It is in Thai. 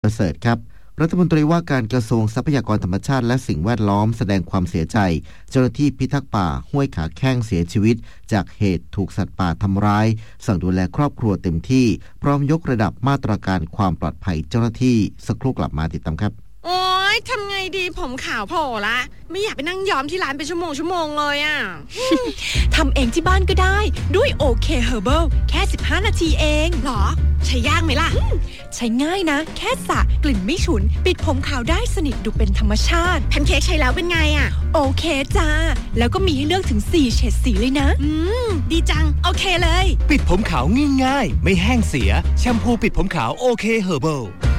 ประเสริฐครับรัฐมนตรีว่าการกระทรวงทรัพยากรธรรมชาติและสิ่งแวดล้อมแสดงความเสียใจเจ้าหน้าที่พิทักษ์ป่าห้วยขาแข้งเสียชีวิตจากเหตุถูกสัตว์ป่าทำร้ายสั่งดูแลครอบครัวเต็มที่พร้อมยกระดับมาตรการความปลอดภัยเจ้าหน้าที่สักครู่กลับมาติดตามครับโอ๊ยทำไงดีผมขาวโผล่ละไม่อยากไปนั่งย้อมที่ร้านเป็นชั่วโมงเลยอ่ะทำเองที่บ้านก็ได้ด้วยโอเคเฮอร์เบิลแค่15นาทีเองหรอใช้ยากไหมล่ะใช้ง่ายนะแค่สระกลิ่นไม่ฉุนปิดผมขาวได้สนิทดูเป็นธรรมชาติแพนเค้กใช้แล้วเป็นไงอ่ะโอเคจ้าแล้วก็มีให้เลือกถึง4เฉดสีเลยนะดีจังโอเคเลยปิดผมขาวง่ายๆไม่แห้งเสียแชมพูปิดผมขาวโอเคเฮอร์เบิล